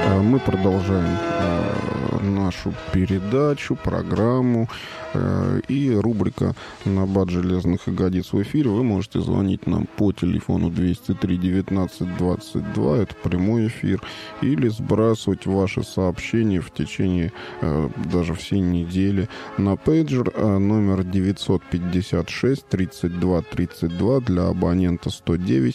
Мы продолжаем нашу передачу, программу. И рубрика «Набат железных ягодиц» в эфире. Вы можете звонить нам по телефону 203 19 22, это прямой эфир, или сбрасывать ваши сообщения в течение даже всей недели на пейджер номер 956 32 32 для абонента 109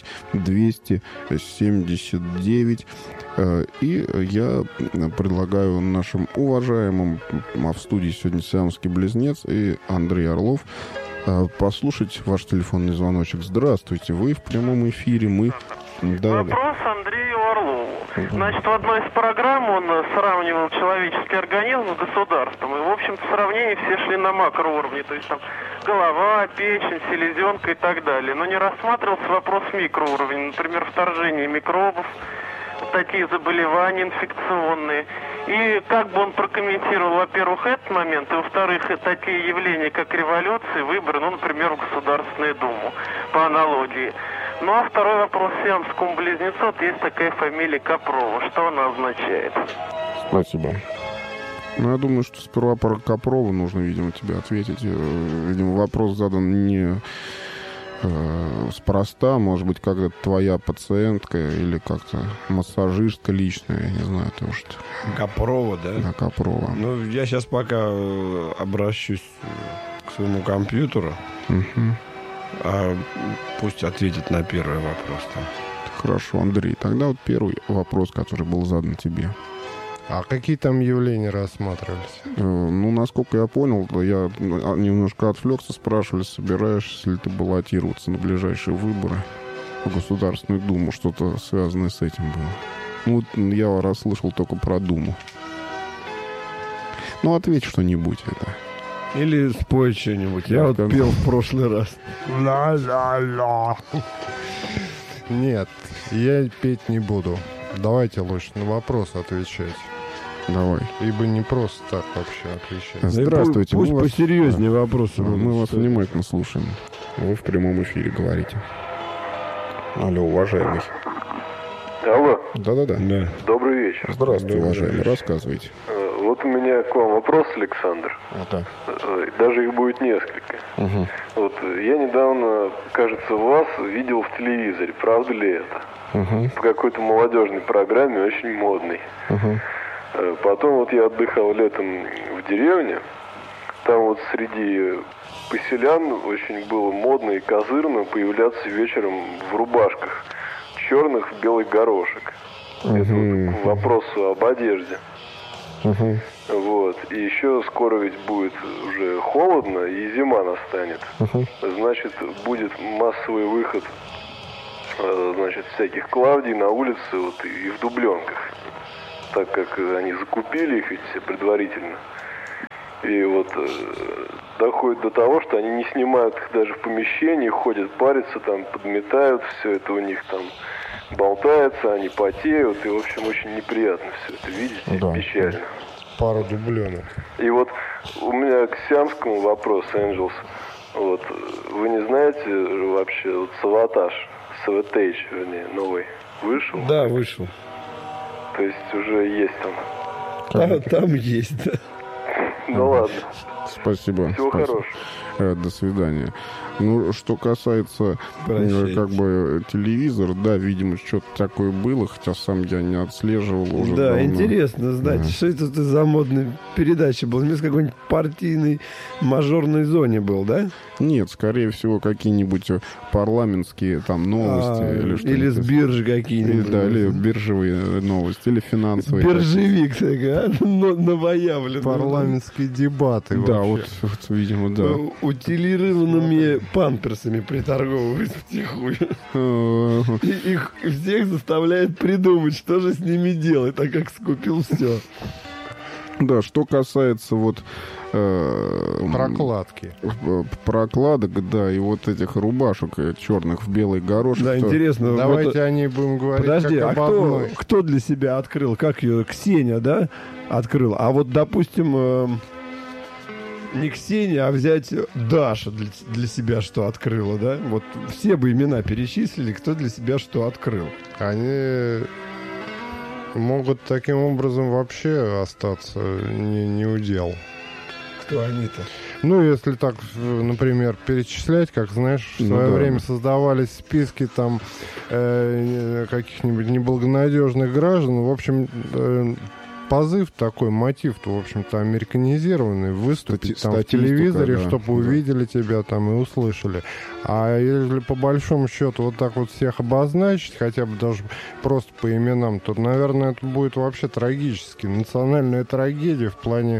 279. И я предлагаю нашим уважаемым, а в студии сегодня сиамский близнец и Андрей Орлов, послушать ваш телефонный звоночек. Здравствуйте, вы в прямом эфире. Вопрос Андрею Орлову. Значит, в одной из программ он сравнивал человеческий организм с государством. И, в общем-то, сравнения все шли на макроуровне. То есть там голова, печень, селезенка и так далее. Но не рассматривался вопрос микроуровня. Например, вторжение микробов, такие заболевания инфекционные. И как бы он прокомментировал, во-первых, этот момент, и, во-вторых, такие явления, как революции, выборы, например, в Государственную Думу, по аналогии. Ну, а второй вопрос сиамскому близнецу. Вот есть такая фамилия Копрова. Что она означает? Спасибо. Ну, я думаю, что сперва про Копрова нужно, видимо, тебе ответить. Видимо, вопрос задан не спроста, может быть, как-то твоя пациентка или как-то массажистка личная, я не знаю, то что. Копрова, да? Да, Копрова. Ну, я сейчас пока обращусь к своему компьютеру, а пусть ответит на первый вопрос. Хорошо, Андрей, тогда вот первый вопрос, который был задан тебе. А какие там явления рассматривались? Ну, насколько я понял, я немножко отвлекся, спрашивали, собираешься ли ты баллотироваться на ближайшие выборы в Государственную Думу, что-то связанное с этим было. Ну, я расслышал только про Думу. Ну, ответь что-нибудь это. Или спой что-нибудь. Я вот пел в прошлый раз. Ла-ла-ла. Нет, я петь не буду. Давайте лучше на вопрос отвечать. Давай. Ибо не просто так вообще отвечать. Здравствуйте. Пусть посерьезнее вопросы. Мы вас внимательно слушаем. Вы в прямом эфире говорите. Алло, уважаемый. Алло. Да-да-да. Да. Добрый вечер. Здравствуйте, уважаемый. Рассказывайте. Вот у меня к вам вопрос, Александр. Да. Даже их будет несколько. Угу. Вот я недавно, кажется, вас видел в телевизоре. Правда ли это? Угу. В какой-то молодежной программе, очень модной. Угу. Потом вот я отдыхал летом в деревне. Там вот среди поселян очень было модно и козырно появляться вечером в рубашках черных в белый горошек. Это вот к вопросу об одежде. Вот. И еще скоро ведь будет уже холодно, и зима настанет. Значит, будет массовый выход, значит, всяких Клавдий на улице вот, и в дубленках. Так как они закупили их ведь все предварительно. И вот доходит до того, что они не снимают их даже в помещении, ходят, парятся там, подметают, все это у них там болтается, они потеют, и, в общем, очень неприятно все это видеть, да. печально. Пару дубленок. И вот у меня к сиамскому вопрос, Angels. Вот, вы не знаете вообще, вот Саватаж, Саватейдж, вернее, новый, вышел? Да, вышел. То есть уже есть там. Там есть, да. Ну ладно. Спасибо. Всего хорошего. До свидания. Ну, что касается как бы телевизора, да, видимо, что-то такое было, хотя сам я не отслеживал уже Да, давно. интересно знать, что это ты за модная передача был. Вместо какой-нибудь партийной мажорной зоне был, да? Нет, скорее всего, какие-нибудь парламентские там новости или что-то. Или с биржи какие-нибудь. Да, или биржевые новости, или финансовые. Биржевик такой, а? Новоявленный. Парламентские дебаты. Да, вообще. вот, видимо, да. Утилированными памперсами приторговывают втихую. И их всех заставляет придумать, что же с ними делать, так как скупил все. Да, что касается вот Прокладки. прокладок, да, и вот этих рубашек черных в белый горошек. Да, интересно. Давайте вот, о ней будем говорить подожди, как а об одной. кто для себя открыл? Как ее? Ксения, да, открыл? А вот, допустим, не Ксения, а взять Даша для себя что открыла, да? Вот все бы имена перечислили, кто для себя что открыл. Они могут таким образом вообще остаться не удел. Кто они-то? Ну, если так, например, перечислять, как, знаешь, в свое время создавались списки там каких-нибудь неблагонадежных граждан, в общем, позыв такой, мотив-то, в общем-то, американизированный, выступить там в телевизоре, чтобы увидели тебя там и услышали. А если по большому счету вот так вот всех обозначить, хотя бы даже просто по именам, то, наверное, это будет вообще трагически. Национальная трагедия в плане,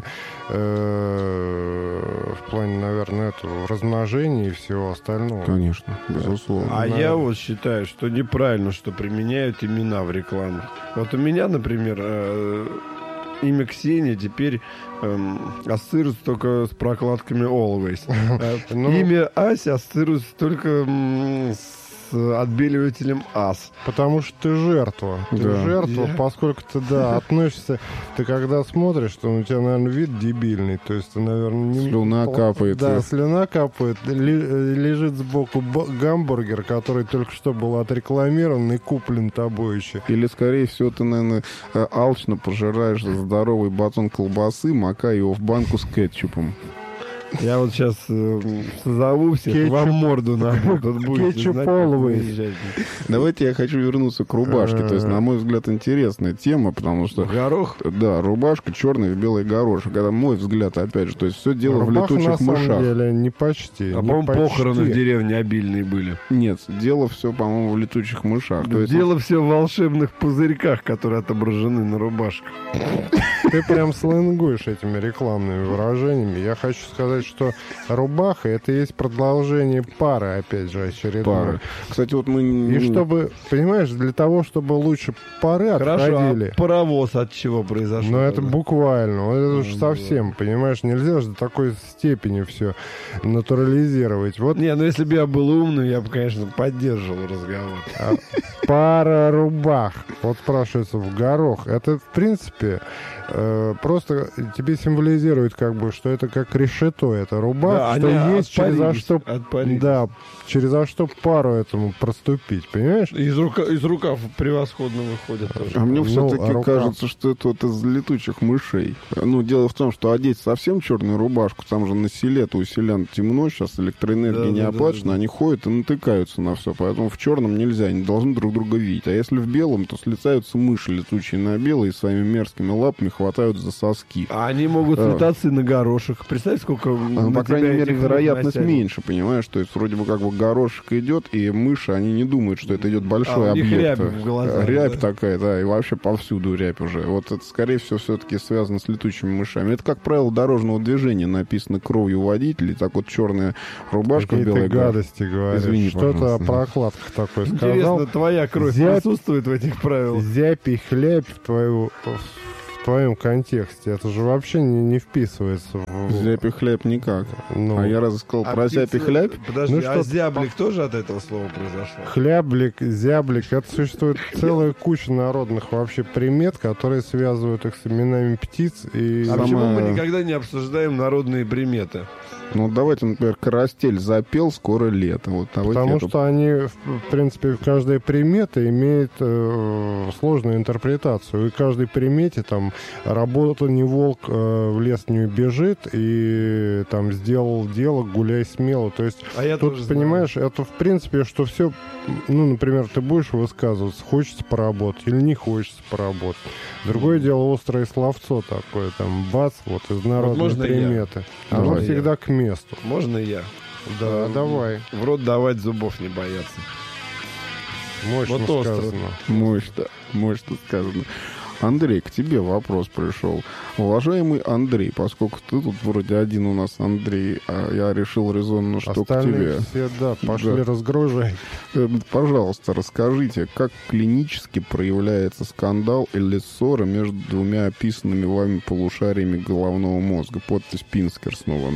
наверное, этого размножения и всего остального. Конечно, безусловно. А я вот считаю, что неправильно, что применяют имена в рекламах. Вот у меня, например, имя Ксения теперь ассоциируется только с прокладками Always. Имя Ася ассоциируется только с отбеливателем ас. Потому что ты жертва. Ты жертва, поскольку ты, относишься... Ты когда смотришь, что у тебя, наверное, вид дебильный, то есть ты, наверное... Слюна капает. Да, слюна капает. Лежит сбоку гамбургер, который только что был отрекламирован и куплен тобой еще. Или, скорее всего, ты, наверное, алчно пожираешь здоровый батон колбасы, макая его в банку с кетчупом. Я вот сейчас созову всех, вам морду надо. Кетчуполовый. Давайте я хочу вернуться к рубашке. То есть, на мой взгляд, интересная тема, потому что... Горох? Да, рубашка черный в белый горошек. Это мой взгляд, опять же. То есть, все дело в летучих мышах. На самом деле, не почти. А, по-моему, похороны в деревне обильные были. Нет, дело все, по-моему, в летучих мышах. Дело все в волшебных пузырьках, которые отображены на рубашках. Ты прям сленгуешь этими рекламными выражениями. Я хочу сказать, что рубаха — это есть продолжение пары, опять же, очередной. Пары. Кстати, вот мы... И чтобы, понимаешь, для того, чтобы лучше пары отходили... А паровоз от чего произошел? Ну, это буквально. Вот это уж совсем, понимаешь, нельзя же до такой степени все натурализировать. Вот. Не, ну если бы я был умный, я бы, конечно, поддерживал разговор. Пара рубах. Вот спрашивается, в горох. Это, в принципе... просто тебе символизирует, как бы, что это как решето, это рубах, что есть через за что пару этому проступить, понимаешь? Из рукав превосходно выходит тоже. А мне все-таки кажется, что это вот из летучих мышей. Ну, дело в том, что одеть совсем черную рубашку, там же на селе-то у селян темно, сейчас электроэнергия не оплачена, они ходят и натыкаются на все, поэтому в черном нельзя, они должны друг друга видеть. А если в белом, то слетаются мыши летучие на белые и своими мерзкими лапами хватают за соски. А они могут слетаться и на горошек. Представь, сколько по крайней мере, вероятность меньше, понимаешь? То есть, вроде бы как бы горошек идет, и мыши, они не думают, что это идет большой объект. Рябь в глазах. Рябь такая, да, и вообще повсюду рябь уже. Вот это, скорее всего, все-таки связано с летучими мышами. Это, как правило, дорожного движения написано кровью водителей. Так вот, черная рубашка, белая гадости говорят. Извини, что-то о прокладках такое сказал. Интересно, твоя кровь присутствует в этих правилах? Зябь и хлябь в твоем контексте. Это же вообще не вписывается в... Зябь и хляб никак. А я разве сказал про зябь и хляб? Подожди, зяблик тоже от этого слова произошло? Хляблик, зяблик. Это существует целая куча народных вообще примет, которые связывают их с именами птиц. И почему мы никогда не обсуждаем народные приметы? Ну, давайте, например, карастель запел, скоро лето. Вот, потому что они, в принципе, каждая примета имеет сложную интерпретацию. И каждой примете там работа не волк, в лес не убежит, и там сделал дело, гуляй смело. То есть тут, понимаешь, это в принципе, что все, ну, например, ты будешь высказываться, хочется поработать или не хочется поработать. Другое дело острое словцо такое, там, бац, вот из народной приметы. Оно всегда к месту. Можно я? Да, давай. В рот давать, зубов не бояться. Мощно вот сказано. Мощно сказано. Андрей, к тебе вопрос пришел. Уважаемый Андрей, поскольку ты тут вроде один у нас, Андрей, а я решил резонно, что остальные к тебе. Все, пошли разгружай. Пожалуйста, расскажите, как клинически проявляется скандал или ссора между двумя описанными вами полушариями головного мозга? Подпись Пинскер снова.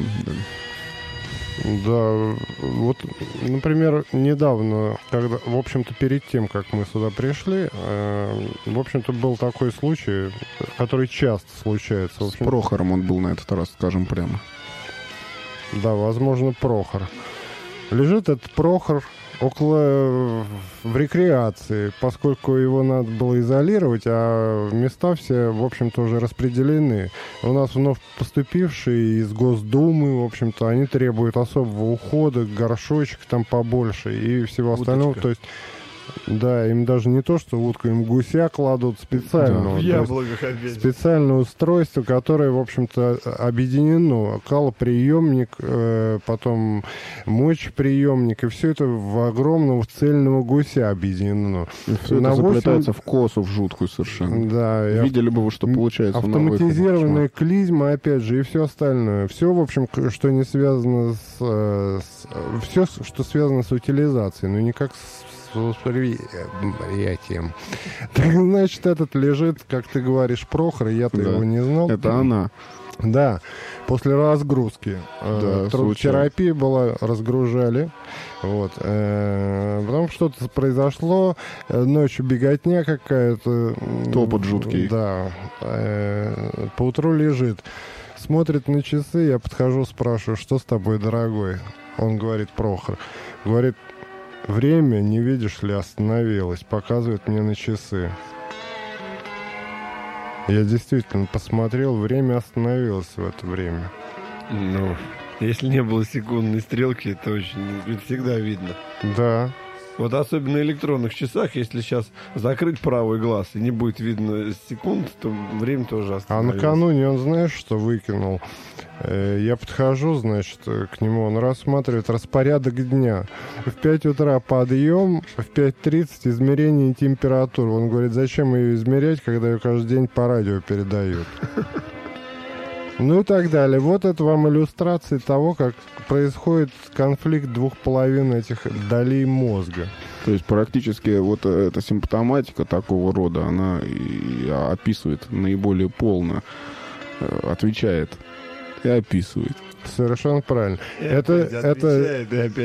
Да, вот, например, недавно, когда, в общем-то, перед тем, как мы сюда пришли, в общем-то, был такой случай, который часто случается. С Прохором он был на этот раз, скажем прямо. Да, возможно, Прохор. Лежит этот Прохор в рекреации, поскольку его надо было изолировать, а места все, в общем-то, уже распределены. У нас вновь поступившие из Госдумы, в общем-то, они требуют особого ухода, горшочек там побольше и всего остального. То есть, да, им даже не то, что утку, им гуся кладут специально. В яблоках опять. Специальное устройство, которое, в общем-то, объединено. Калоприемник, потом мочеприемник, и все это в огромного цельного гуся объединено. И все это заплетается в косу, в жуткую совершенно. Да. Видели бы вы, что получается автоматизированная клизма, опять же, и все остальное. Все, в общем, что не связано все, что связано с утилизацией, но никак с восприятием. Так, значит, этот лежит, как ты говоришь, Прохор, я-то его не знал. Это она. Да, после разгрузки. Трудотерапия была, разгружали. Вот. Потом что-то произошло, ночью беготня какая-то. Топот жуткий. Да. Поутру лежит. Смотрит на часы, я подхожу, спрашиваю, что с тобой, дорогой? Он говорит, Прохор. Говорит, время, не видишь ли, остановилось. Показывает мне на часы. Я действительно посмотрел, время остановилось в это время. Ну, если не было секундной стрелки, это всегда видно. Да. Вот особенно на электронных часах, если сейчас закрыть правый глаз и не будет видно секунд, то время тоже остановилось. А накануне он, знаешь, что выкинул? Я подхожу, значит, к нему, он рассматривает распорядок дня. В 5 утра подъем, в 5:30 измерение температуры. Он говорит, зачем ее измерять, когда ее каждый день по радио передают? Ну и так далее. Вот это вам иллюстрации того, как происходит конфликт двух половин этих долей мозга. То есть практически вот эта симптоматика такого рода, она и описывает наиболее полно, отвечает и описывает. Совершенно правильно. Это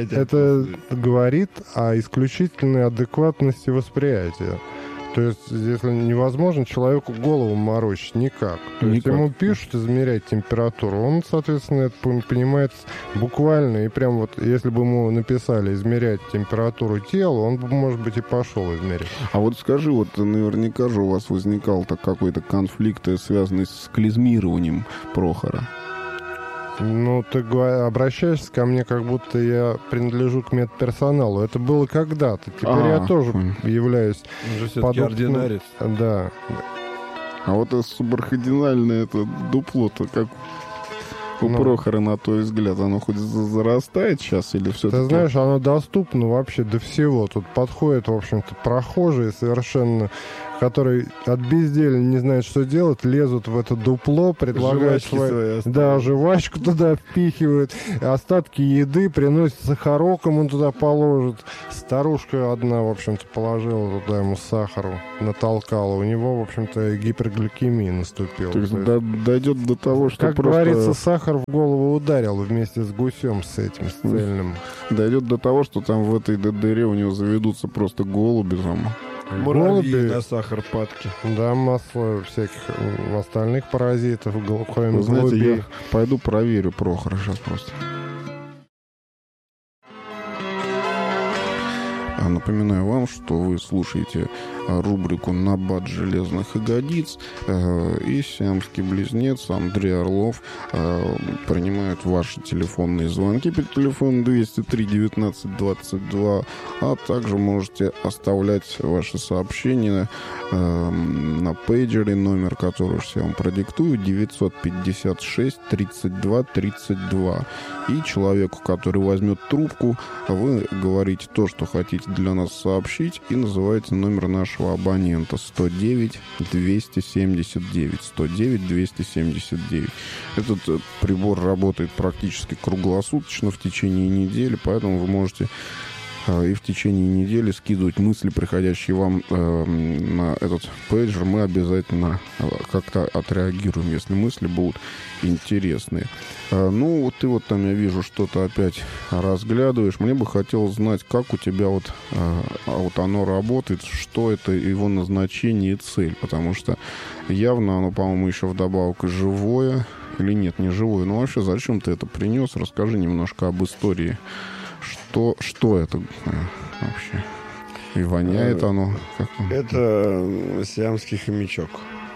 говорит о исключительной адекватности восприятия. То есть, если невозможно человеку голову морочить никак. То есть ему пишут измерять температуру, он, соответственно, это понимает буквально. И прям вот, если бы ему написали измерять температуру тела, он бы, может быть, и пошел измерять. А вот скажи, вот наверняка же у вас возникал какой-то конфликт, связанный с клизмированием Прохора. Ну, ты обращаешься ко мне, как будто я принадлежу к медперсоналу. Это было когда-то. Теперь я тоже являюсь ординарец. Да. А вот это субарахидинальное это дупло-то, как у Прохора, на твой взгляд, оно хоть зарастает сейчас или все-таки? Ты знаешь, оно доступно вообще до всего. Тут подходят, в общем-то, прохожие совершенно, которые от безделья не знают, что делать, лезут в это дупло, предлагают жвачку туда впихивают, остатки еды приносят сахарок, ему туда положат. Старушка одна, в общем-то, положила туда ему сахару, натолкала. У него, в общем-то, гипергликемия наступила. То есть дойдет до того, что как просто... говорится, сахар в голову ударил вместе с гусем, с этим, с цельным. Дойдет до того, что там в этой дыре у него заведутся просто голуби там. Муравьи на сахар падки. Да, масса всяких остальных паразитов, кроме знаете, я пойду проверю Прохора сейчас просто. Напоминаю вам, что вы слушаете рубрику «Набат железных ягодиц», и сиамский близнец Андрей Орлов принимает ваши телефонные звонки по телефону 203-19-22, а также можете оставлять ваши сообщения на пейджере, номер которого я вам продиктую, 956-32-32. И человеку, который возьмет трубку, вы говорите то, что хотите для нас сообщить, и называете номер нашего абонента 109-279. 109-279. Этот прибор работает практически круглосуточно в течение недели, поэтому вы можете и в течение недели скидывать мысли, приходящие вам на этот пейджер. Мы обязательно как-то отреагируем, если мысли будут интересные. Ну, вот ты вот там, я вижу, что-то опять разглядываешь. Мне бы хотелось знать, как у тебя вот оно работает, что это, его назначение и цель. Потому что явно оно, по-моему, еще вдобавок и живое. Или нет, не живое. Ну, вообще, зачем ты это принес? Расскажи немножко об истории. Что это? вообще? И воняет оно? Как он? Это сиамский хомячок.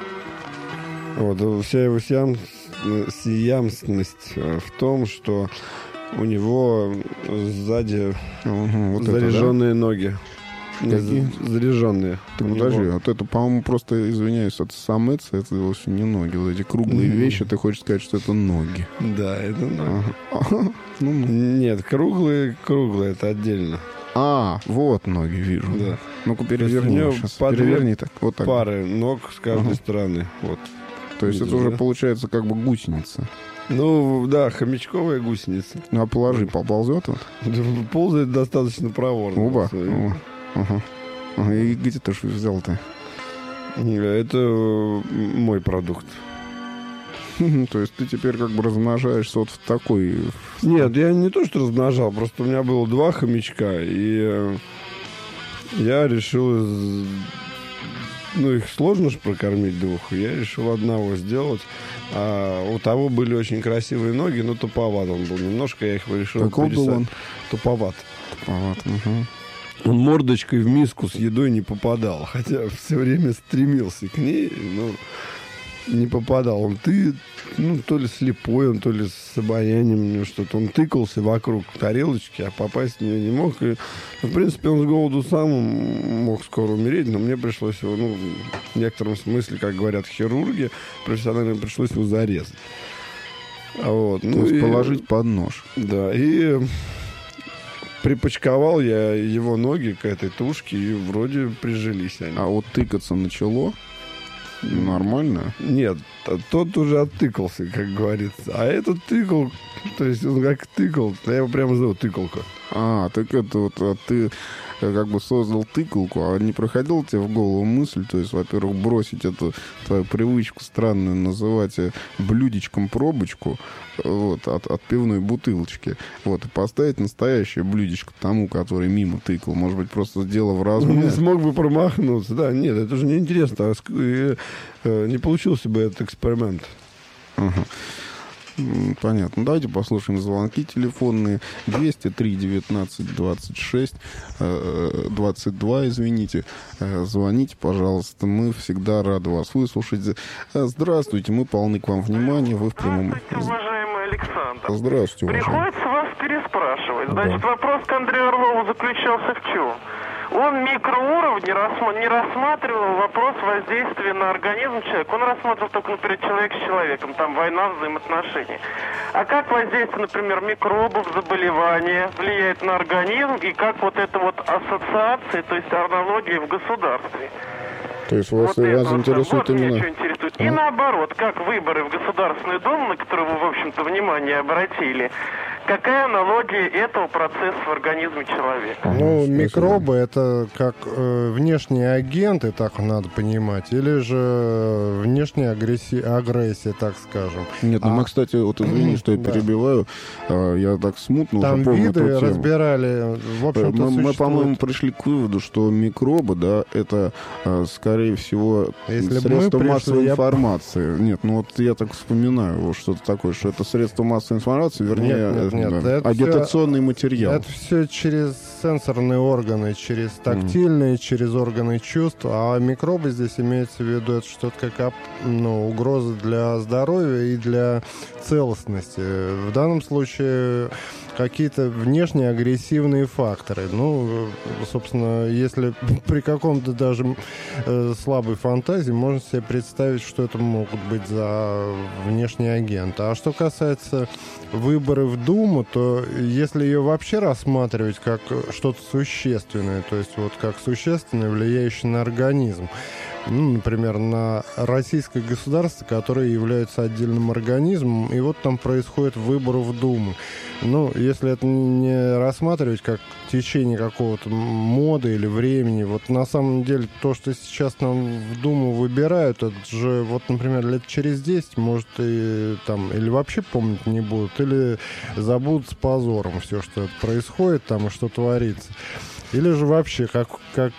Вот, вся его сиамственность в том, что у него сзади Вот заряженные ноги. Какие? Заряженные. Ты подожди, вот это, по-моему, просто, извиняюсь, это самец, это вовсе не ноги. Вот эти круглые вещи, ты хочешь сказать, что это ноги. Да, это ноги. Ага. Нет, круглые, это отдельно. Вот ноги вижу. Да. Ну-ка, переверни. Сейчас. Переверни так. Вот так. Пары ног с каждой стороны. Вот. То есть это уже получается как бы гусеница. Ну, да, хомячковая гусеница. Ну, а положи, поползет вот? Ползает достаточно проворно. Оба. Ага. И где ты ж взял-то? Это мой продукт. То есть ты теперь как бы размножаешься вот в такой... Нет, я не то, что размножал, просто у меня было 2 хомячка, и я решил... Ну, их сложно же прокормить 2, я решил одного сделать. А у того были очень красивые ноги, но туповат он был немножко, я их решил Какой был он? Туповат. Угу. Он мордочкой в миску с едой не попадал, хотя все время стремился к ней, но не попадал. Он то ли слепой, он то ли с обаянием у него что-то. Он тыкался вокруг тарелочки, а попасть в нее не мог. И, в принципе, он с голоду сам мог скоро умереть, но мне пришлось его, в некотором смысле, как говорят хирурги, профессионально пришлось его зарезать. Вот. То есть положить под нож. Да, и припочковал я его ноги к этой тушке, и вроде прижились они. А вот тыкаться начало? Нормально? Нет, тот уже оттыкался, как говорится. А этот тыкал, то есть он как тыкал, я его прямо зову тыкалка. Так это вот ты как бы создал тыкалку, а не проходила тебе в голову мысль, то есть, во-первых, бросить эту твою привычку странную называть блюдечком пробочку вот, от пивной бутылочки, вот, и поставить настоящее блюдечко тому, который мимо тыкал. Может быть, просто дело в разуме. Не смог бы промахнуться, да, нет, это же неинтересно. Не получился бы этот эксперимент. Ага. Понятно. Давайте послушаем звонки телефонные. 203 19 26 22, извините. Звоните, пожалуйста. Мы всегда рады вас выслушать. Здравствуйте, мы полны к вам внимания. Вы в прямом... Здравствуйте, уважаемый Александр. Здравствуйте, уважаемый. Приходится вас переспрашивать. Значит, вопрос к Андрею Орлову заключался в чем? Он микроуровни не рассматривал вопрос воздействия на организм человека. Он рассматривал только, например, человек с человеком, там война, взаимоотношения. А как воздействие, например, микробов, заболевания влияет на организм, и как вот эта вот ассоциация, то есть аналогия в государстве? То есть вас интересует именно... Меня что интересует. И наоборот, как выборы в Государственную Думу, на которые вы, в общем-то, внимание обратили, какая аналогия этого процесса в организме человека? Микробы — это как внешние агенты, так надо понимать, или же внешняя агрессия, так скажем. Нет, мы, кстати, вот извини, что я перебиваю, я так смутно там уже помню виды эту тему. разбирали, в общем-то, мы, по-моему, пришли к выводу, что микробы, да, это, скорее всего, средство массовой информации. Нет, я так вспоминаю, вот что-то такое, что это средство массовой информации, вернее... Нет, агитационный материал. Это все через сенсорные органы, через тактильные, через органы чувств. А микробы здесь имеется в виду, это что-то как угроза для здоровья и для целостности. В данном случае какие-то внешние агрессивные факторы. Собственно, если при каком-то даже слабой фантазии можно себе представить, что это могут быть за внешние агенты. А что касается выборов в Думу, то если ее вообще рассматривать как что-то существенное, то есть вот как существенное, влияющее на организм, например, на российское государство, которое является отдельным организмом, и вот там происходит выбор в Думу. Если это не рассматривать как течение какого-то моды или времени, вот на самом деле то, что сейчас нам в Думу выбирают, это же, вот, например, лет через 10, может, и там, или вообще помнить не будут, или забудут с позором все, что это происходит там и что творится. Или же вообще как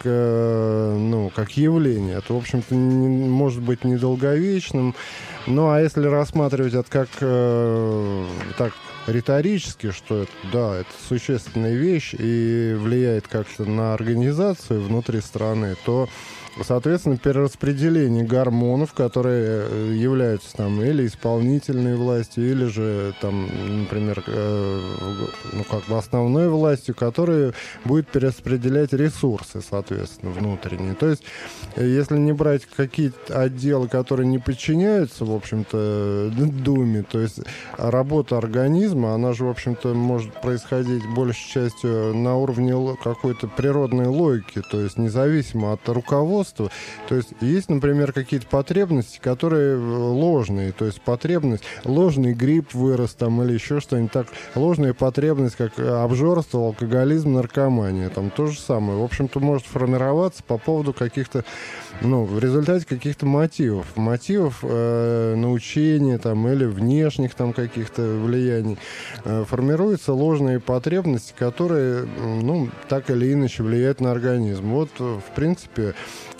явление. Это, в общем-то, может быть недолговечным. А если рассматривать это как так риторически, что это, да, это существенная вещь и влияет как-то на организацию внутри страны, то, соответственно, перераспределение гормонов, которые являются там или исполнительной властью, или же там, например, основной властью, которая будет перераспределять ресурсы, соответственно, внутренние. То есть, если не брать какие-то отделы, которые не подчиняются, в общем-то, Думе, то есть работа организма, она же, в общем-то, может происходить большей частью на уровне какой-то природной логики, то есть независимо от руководства. То есть есть, например, какие-то потребности, которые ложные, то есть потребность, ложный грипп вырос там или еще что-нибудь так, ложная потребность, как обжорство, алкоголизм, наркомания, там то же самое. В общем-то, может формироваться по поводу каких-то, в результате каких-то мотивов научения там или внешних там каких-то влияний, формируются ложные потребности, которые, так или иначе влияют на организм. Вот, в принципе,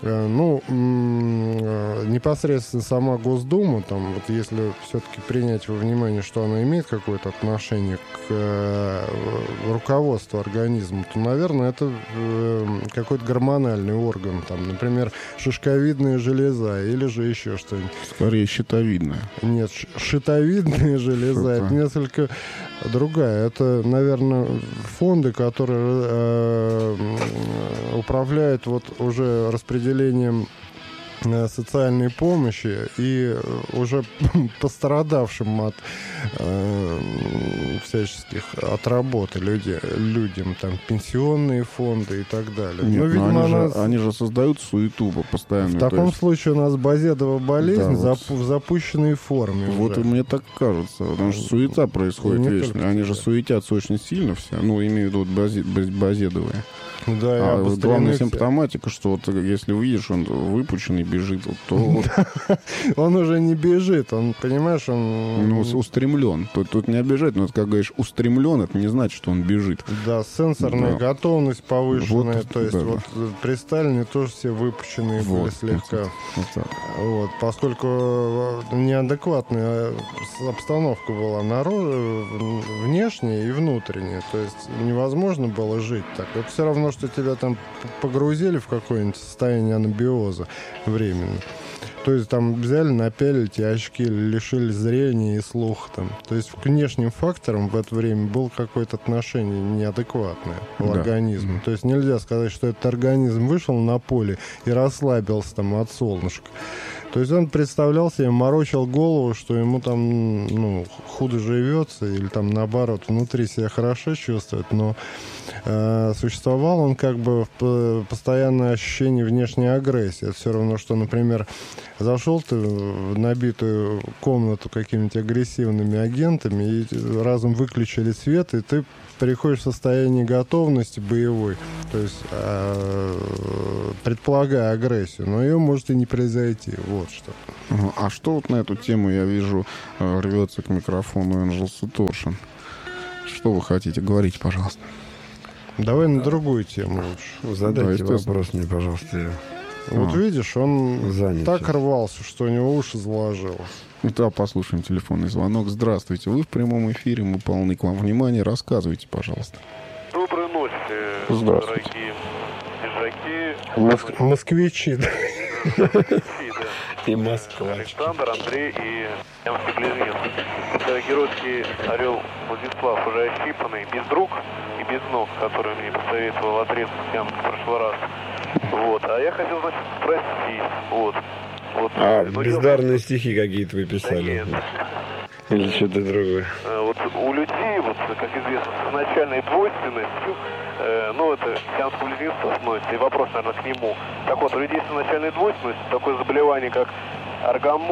непосредственно сама Госдума, там, вот если все-таки принять во внимание, что она имеет какое-то отношение к руководству организма, то, наверное, это какой-то гормональный орган, там, например, шишковидная железа или же еще что-нибудь. Скорее, щитовидная. Нет, щитовидная железа, это несколько другая. Это, наверное, фонды, которые управляют вот уже распределением социальной помощи и уже пострадавшим от всяческих от работы людям, там, пенсионные фонды и так далее. Нет, видимо, они же создают суету постоянно. В таком случае у нас базедова болезнь в запущенной форме. Вот уже. Мне так кажется, потому что суета происходит вечно. Они же суетятся очень сильно все, имею в виду базедовые. Да, главная симптоматика, что вот если увидишь, он выпученный бежит, то... Он уже не бежит, он, понимаешь, он... устремлен. Тут не обижать, но, как говоришь, устремлен, это не значит, что он бежит. Да, сенсорная готовность повышенная, то есть вот при Сталине тоже все выпученные были слегка. Вот, поскольку неадекватная обстановка была внешняя и внутренняя, то есть невозможно было жить так. Это все равно, что тебя там погрузили в какое-нибудь состояние анабиоза временно. То есть там взяли, напялили тебе очки, лишили зрения и слуха там. То есть к внешним факторам в это время было какое-то отношение неадекватное у организма. То есть нельзя сказать, что этот организм вышел на поле и расслабился там от солнышка. То есть он представлял себе, морочил голову, что ему там худо живется или там наоборот внутри себя хорошо чувствует, но существовал он как бы в постоянное ощущение внешней агрессии. Это все равно, что, например, зашел ты в набитую комнату какими-нибудь агрессивными агентами и разом выключили свет, и ты переходишь в состояние готовности боевой, то есть предполагая агрессию, но ее может и не произойти, вот что. А что вот на эту тему, я вижу, рвется к микрофону Энджел Суторшин. Что вы хотите? Говорите, пожалуйста. Давай на другую тему лучше. Задайте вопрос мне, пожалуйста. Вот видишь, он занят так сейчас. Рвался, что у него уши заложило. Да, послушаем телефонный звонок. Здравствуйте, вы в прямом эфире, мы полны к вам внимания. Рассказывайте, пожалуйста. Доброй ночи, дорогие езжаки. Москвичи, да. И Москва. Александр, Андрей и Ямский близнец. Это геройский орел Владислав, уже ощипанный, без рук и без ног, который мне посоветовал отрезать Ямск в прошлый раз. Вот. А я хотел, значит, спросить. Вот. Бездарные стихи какие-то вы писали. Да нет. Или что-то другое. Вот у людей, вот, как известно, с изначальной двойственностью, это сиамское близнецство относится, и вопрос, наверное, к нему. Так вот, у людей с изначальной двойственностью такое заболевание, как оргазм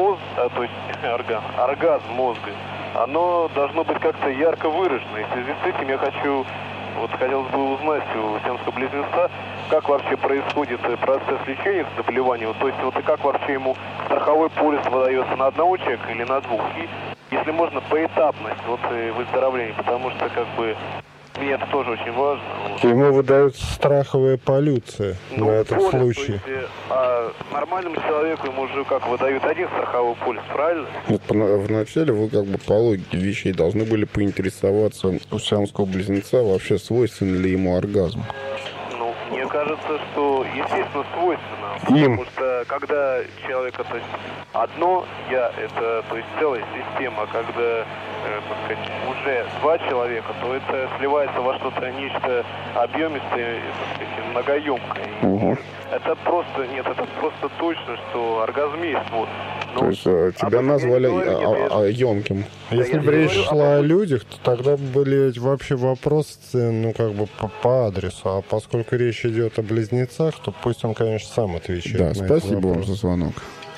мозга, оно должно быть как-то ярко выражено. И в связи с этим хотелось бы узнать у сиамского близнеца, как вообще происходит процесс лечения заболевания, то есть и как вообще ему страховой полис выдается на одного человека или на двух, и если можно поэтапность выздоровления, потому что мне это тоже очень важно. Вот. Ему выдают страховая полюция Ну, на этот полис, случай. То есть, нормальному человеку ему же как выдают один страховой полис, правильно? Нет, вначале вы как бы по логике вещей должны были поинтересоваться у сиамского близнеца, вообще свойственен ли ему оргазм. Ну, мне кажется, что, естественно, свойственно. Им. Потому что когда человека, то есть, одно я, это, то есть, целая система, когда, так сказать, уже два человека, то это сливается во что-то нечто объемистое, так сказать, многоемкое. Угу. Это просто, нет, это просто точно, что оргазм есть, вот. Но То есть тебя об этом назвали я не говорю, нет, емким. Если я бы не речь говорю шла о об этом. людях, то тогда были вообще вопросы, ну, как бы по адресу. А поскольку речь идет о близнецах, то пусть он, конечно, сам отвечает Да, на этот спасибо вам вопрос. за звонок.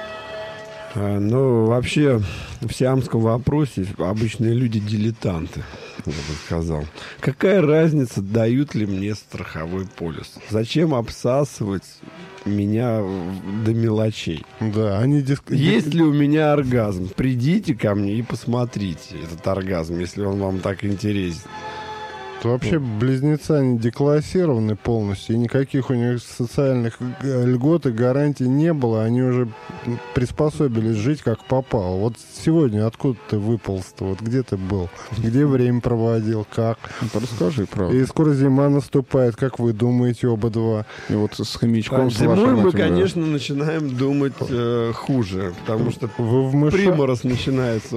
Ну, вообще, в сиамском вопросе обычные люди дилетанты, я бы сказал. Какая разница, дают ли мне страховой полис? Зачем обсасывать меня до мелочей? Да, они Есть ли у меня оргазм? Придите ко мне и посмотрите этот оргазм, если он вам так интересен. Вообще близнецы, они деклассированы полностью, и никаких у них социальных льгот и гарантий не было. Они уже приспособились жить как попало. Вот сегодня откуда ты выполз-то? Вот где ты был? Где время проводил? Как? Расскажи, правда. И скоро зима наступает, как вы думаете, оба два? И вот с хомячком с Зимой вашим мы, этим, да. конечно, начинаем думать хуже, потому что Вы в приморос начинается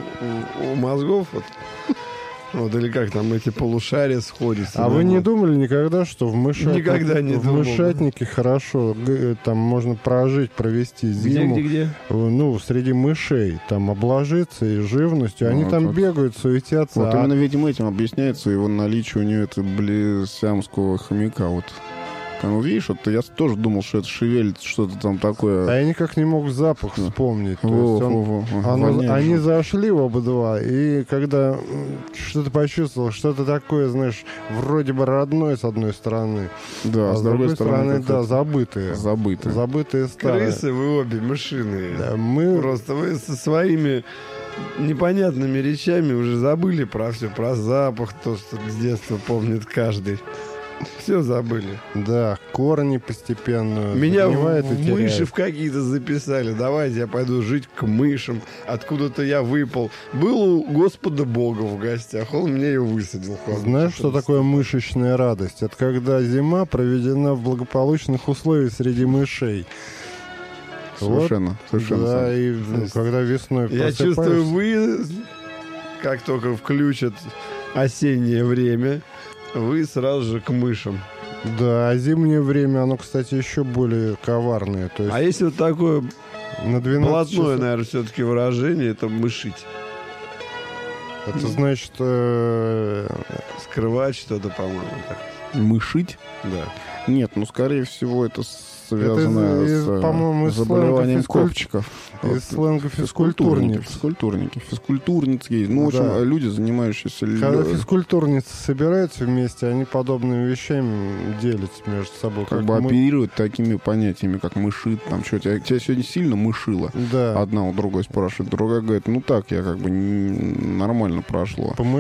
у мозгов. Вот, или как там эти полушария сходятся. А да, вы не вот. думали никогда, что в Никогда не в думал. мышатнике хорошо, там можно прожить, провести зиму? Где? Ну, среди мышей, там обложиться и живностью. Они Вот, там вот. бегают, суетятся. Вот а именно, видимо, этим объясняется его наличие у нее этого сиамского хомяка. Вот. Там, видишь, вот я тоже думал, что это шевелится, что-то там такое. я никак не мог запах вспомнить. То есть Воняет они же. зашли оба два, и когда что-то почувствовал, что-то такое, знаешь, вроде бы родное с одной стороны, Да, а с другой стороны, да, забытые. забыто. Забытые старые. Крысы вы обе мышиные. Да, мы... Просто вы со своими непонятными речами уже забыли про все, про запах, то, что с детства помнит каждый. Все забыли. Да, корни постепенно Меня загнивают и в мыши теряют. в какие-то записали. Давайте я пойду жить к мышам. Откуда-то я выпал. Был у Господа Бога в гостях. Он меня и высадил. Знаешь, что такое мышечная радость? Это когда зима проведена в благополучных условиях среди мышей. Совершенно. Да, и когда весной Я просыпаешься... чувствую, вы, как только включат осеннее время, вы сразу же к мышам. Да, а зимнее время, оно, кстати, еще более коварное. То есть А если вот такое на 12 блатное, часов... наверное, все-таки выражение, это мышить. Это значит... Скрывать что-то, по-моему. Так. Мышить? Да. Нет, ну, скорее всего, это связано по-моему, с заболеванием копчиков. из сленга физкультурниц. Физкультурниц есть. Ну, в общем, Да. люди, занимающиеся... Когда физкультурницы собираются вместе, они подобными вещами делятся между собой. как бы мы- оперируют такими понятиями, как мышит, там что, тебя сегодня сильно мышило? Да. Одна у другой спрашивает, другая говорит, ну так, я как бы нормально прошло.